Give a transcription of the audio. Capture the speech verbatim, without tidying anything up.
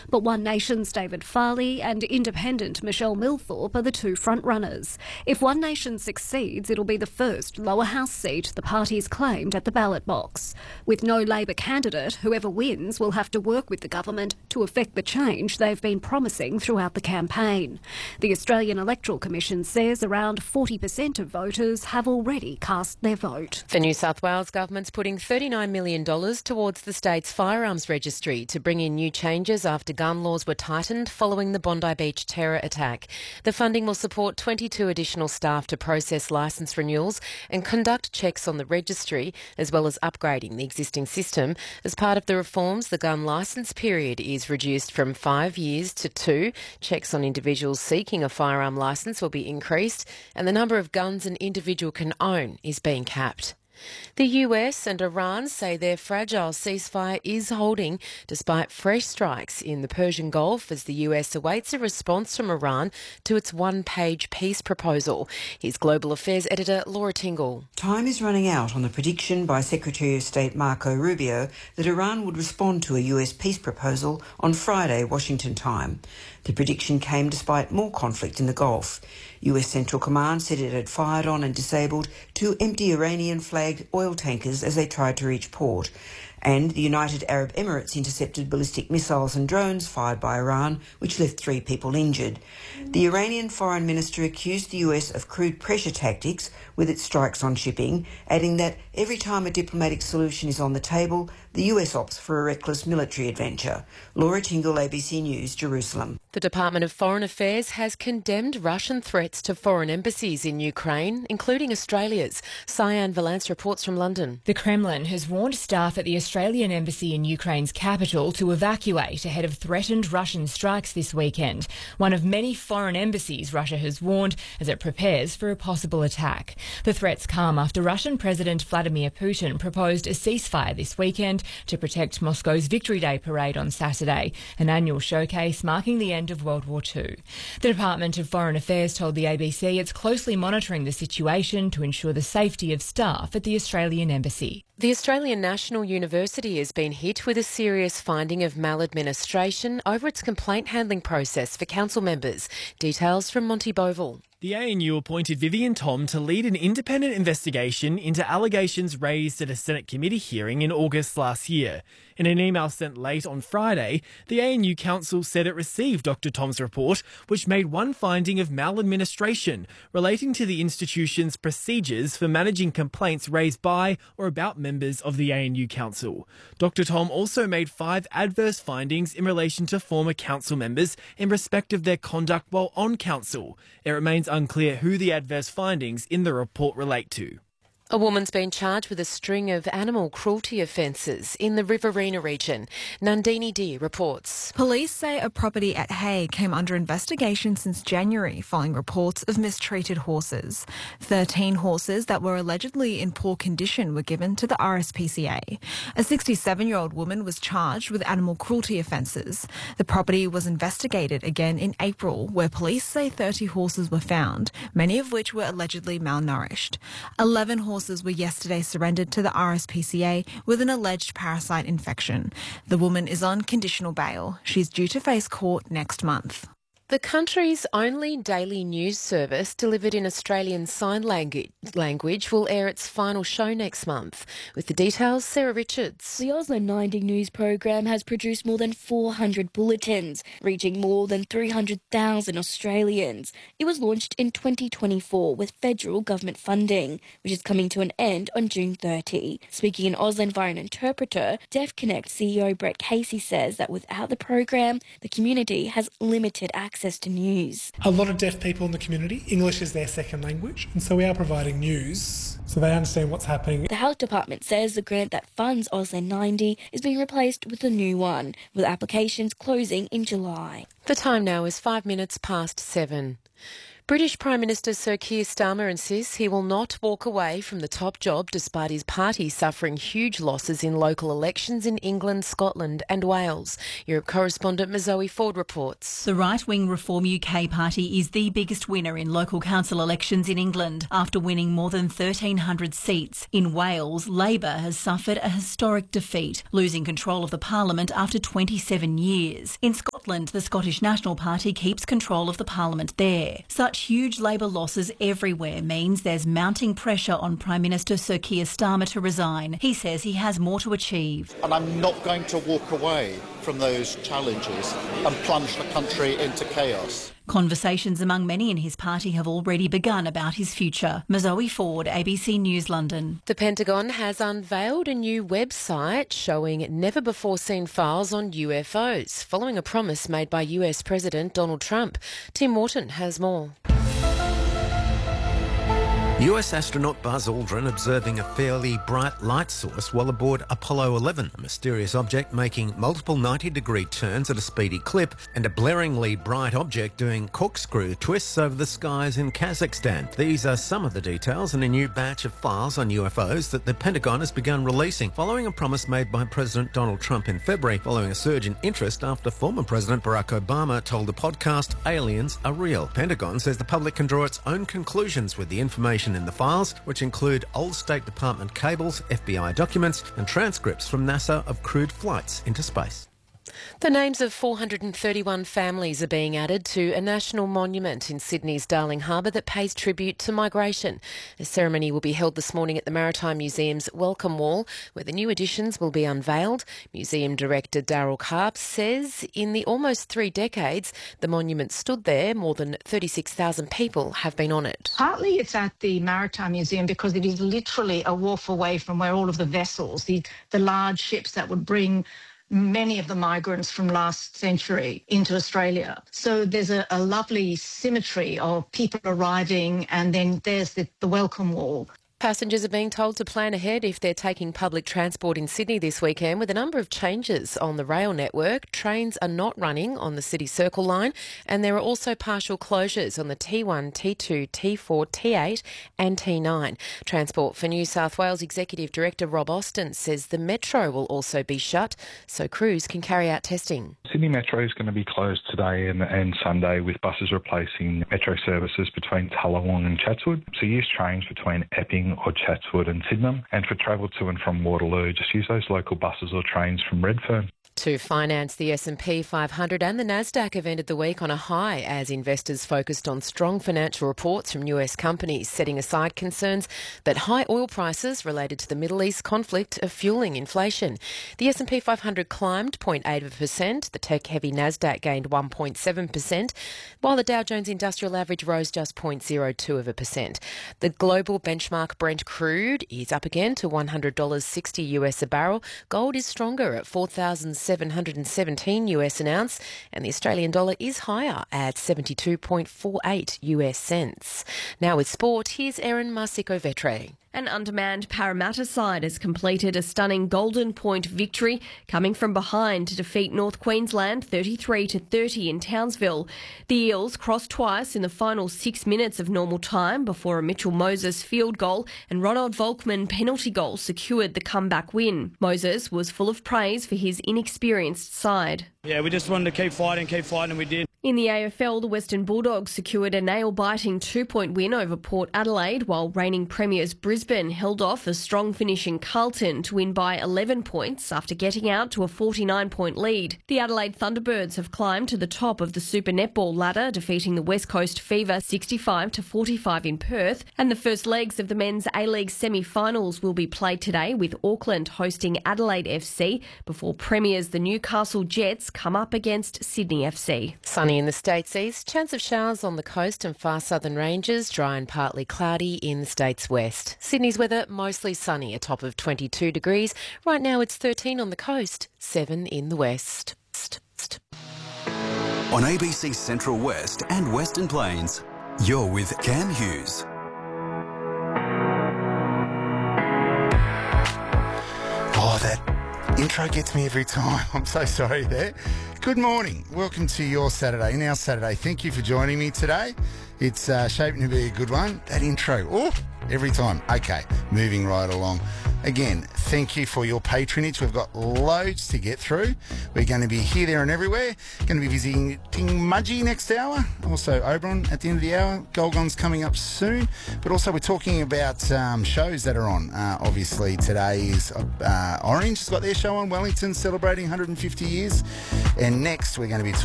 But One Nation's David Farley and Independent Michelle Milthorpe are the two frontrunners. If One Nation succeeds, it'll be the first lower house seat the party's claimed at the ballot box. With no Labor candidate, whoever wins will have to work with the government to effect the change they've been promising throughout the campaign. The Australian Electoral Commission says around forty percent of voters have already cast their vote. The New South Wales government's putting thirty-nine million dollars towards the state's firearms registry to bring in new changes after gun laws were tightened following the Bondi Beach terror attack. The funding will support twenty-two additional staff to process licence renewals and conduct checks on the registry, as well as upgrading the existing system. As part of the reforms, the gun licence period is reduced from five years to two. Checks on individuals seeking a firearm licence will be increased, and the number of guns an individual can own is being capped. The U S and Iran say their fragile ceasefire is holding despite fresh strikes in the Persian Gulf as the U S awaits a response from Iran to its one-page peace proposal. Here's Global Affairs editor Laura Tingle. Time is running out on the prediction by Secretary of State Marco Rubio that Iran would respond to a U S peace proposal on Friday, Washington time. The prediction came despite more conflict in the Gulf. U S Central Command said it had fired on and disabled two empty Iranian-flagged oil tankers as they tried to reach port. And the United Arab Emirates intercepted ballistic missiles and drones fired by Iran, which left three people injured. The Iranian foreign minister accused the U S of crude pressure tactics with its strikes on shipping, adding that every time a diplomatic solution is on the table, the U S opts for a reckless military adventure. Laura Tingle, A B C News, Jerusalem. The Department of Foreign Affairs has condemned Russian threats to foreign embassies in Ukraine, including Australia's. Cyan Valance reports from London. The Kremlin has warned staff at the Australian embassy in Ukraine's capital to evacuate ahead of threatened Russian strikes this weekend. One of many foreign embassies Russia has warned as it prepares for a possible attack. The threats come after Russian President Vladimir Putin proposed a ceasefire this weekend to protect Moscow's Victory Day parade on Saturday, an annual showcase marking the end of World War Two. The Department of Foreign Affairs told the A B C it's closely monitoring the situation to ensure the safety of staff at the Australian embassy. The Australian National University has been hit with a serious finding of maladministration over its complaint handling process for council members. Details from Monty Bovell. The A N U appointed Vivian Tom to lead an independent investigation into allegations raised at a Senate committee hearing in August last year. In an email sent late on Friday, the A N U Council said it received Doctor Tom's report, which made one finding of maladministration relating to the institution's procedures for managing complaints raised by or about members of the A N U Council. Doctor Tom also made five adverse findings in relation to former council members in respect of their conduct while on council. It remains unclear who the adverse findings in the report relate to. A woman's been charged with a string of animal cruelty offences in the Riverina region. Nandini D reports. Police say a property at Hay came under investigation since January following reports of mistreated horses. Thirteen horses that were allegedly in poor condition were given to the R S P C A. A sixty-seven-year-old woman was charged with animal cruelty offences. The property was investigated again in April, where police say thirty horses were found, many of which were allegedly malnourished. Eleven horses Horses were yesterday surrendered to the R S P C A with an alleged parasite infection. The woman is on conditional bail. She's due to face court next month. The country's only daily news service delivered in Australian Sign Language will air its final show next month. With the details, Sarah Richards. The Auslan ninety News program has produced more than four hundred bulletins, reaching more than three hundred thousand Australians. It was launched in twenty twenty-four with federal government funding, which is coming to an end on June thirtieth. Speaking in Auslan via an interpreter, Deaf Connect C E O Brett Casey says that without the program, the community has limited access access to news. A lot of deaf people in the community, English is their second language, and so we are providing news so they understand what's happening. The Health Department says the grant that funds Auslan ninety is being replaced with a new one, with applications closing in July. The time now is five minutes past seven. British Prime Minister Sir Keir Starmer insists he will not walk away from the top job despite his party suffering huge losses in local elections in England, Scotland and Wales. Europe correspondent Zoe Ford reports. The right-wing Reform U K party is the biggest winner in local council elections in England after winning more than thirteen hundred seats. In Wales, Labour has suffered a historic defeat, losing control of the parliament after twenty-seven years. In Scotland, the Scottish National Party keeps control of the parliament there. Such huge Labour losses everywhere means there's mounting pressure on Prime Minister Sir Keir Starmer to resign. He says he has more to achieve. And I'm not going to walk away from those challenges and plunge the country into chaos. Conversations among many in his party have already begun about his future. Zoe Ford, A B C News, London. The Pentagon has unveiled a new website showing never-before-seen files on U F Os, following a promise made by U S President Donald Trump. Tim Morton has more. U S astronaut Buzz Aldrin observing a fairly bright light source while aboard Apollo eleven, a mysterious object making multiple ninety degree turns at a speedy clip, and a blaringly bright object doing corkscrew twists over the skies in Kazakhstan. These are some of the details in a new batch of files on U F Os that the Pentagon has begun releasing, following a promise made by President Donald Trump in February, following a surge in interest after former President Barack Obama told the podcast aliens are real. Pentagon says the public can draw its own conclusions with the information in the files, which include old State Department cables, F B I documents and transcripts from NASA of crewed flights into space. The names of four hundred thirty-one families are being added to a national monument in Sydney's Darling Harbour that pays tribute to migration. The ceremony will be held this morning at the Maritime Museum's Welcome Wall, where the new additions will be unveiled. Museum Director Daryl Karp says in the almost three decades the monument stood there, more than thirty-six thousand people have been on it. Partly it's at the Maritime Museum because it is literally a wharf away from where all of the vessels, the, the large ships that would bring many of the migrants from last century into Australia. So there's a, a lovely symmetry of people arriving, and then there's the, the welcome wall. Passengers are being told to plan ahead if they're taking public transport in Sydney this weekend, with a number of changes on the rail network. Trains are not running on the City Circle line, and there are also partial closures on the T one, T two, T four, T eight and T nine. Transport for New South Wales Executive Director Rob Austin says the Metro will also be shut so crews can carry out testing. Sydney Metro is going to be closed today and, and Sunday, with buses replacing Metro services between Tallawong and Chatswood. So use trains between Epping or Chatswood and Sydenham, and for travel to and from Waterloo, just use those local buses or trains from Redfern. To finance, the S and P five hundred and the Nasdaq have ended the week on a high as investors focused on strong financial reports from U S companies, setting aside concerns that high oil prices related to the Middle East conflict are fueling inflation. The S and P five hundred climbed zero point eight percent, the tech-heavy Nasdaq gained one point seven percent, while the Dow Jones Industrial Average rose just zero point zero two percent. The global benchmark Brent crude is up again to one hundred dollars sixty US a barrel. Gold is stronger at four thousand seven hundred seventeen US an ounce, and the Australian dollar is higher at seventy-two point four eight US cents. Now with sport, here's Erin Marsico-Vetre. An undermanned Parramatta side has completed a stunning Golden Point victory, coming from behind to defeat North Queensland thirty-three to thirty in Townsville. The Eels crossed twice in the final six minutes of normal time before a Mitchell Moses field goal and Ronald Volkman penalty goal secured the comeback win. Moses was full of praise for his inexperienced side. Yeah, we just wanted to keep fighting, keep fighting, and we did. In the A F L, the Western Bulldogs secured a nail-biting two-point win over Port Adelaide, while reigning premiers Brisbane held off a strong finish in Carlton to win by eleven points after getting out to a forty-nine point lead. The Adelaide Thunderbirds have climbed to the top of the Super Netball ladder, defeating the West Coast Fever sixty-five to forty-five in Perth, and the first legs of the men's A-League semi-finals will be played today, with Auckland hosting Adelaide F C before premiers the Newcastle Jets come up against Sydney F C. Sunny in the states east, chance of showers on the coast and far southern ranges, dry and partly cloudy in the states west. Sydney's weather mostly sunny, a top of twenty-two degrees. Right now it's thirteen on the coast, seven in the west. On A B C Central West and Western Plains, you're with Cam Hughes. Oh, that intro gets me every time. I'm so sorry there. Good morning. Welcome to your Saturday, now Saturday. Thank you for joining me today. It's uh, shaping to be a good one. That intro, oh, every time. Okay, moving right along. Again, thank you for your patronage. We've got loads to get through. We're going to be here, there and everywhere. Going to be visiting Mudgee next hour. Also Oberon at the end of the hour. Golgon's coming up soon. But also we're talking about um, shows that are on. Uh, obviously today is uh, Orange has got their show on. Wellington celebrating one hundred fifty years. And next we're going to be talking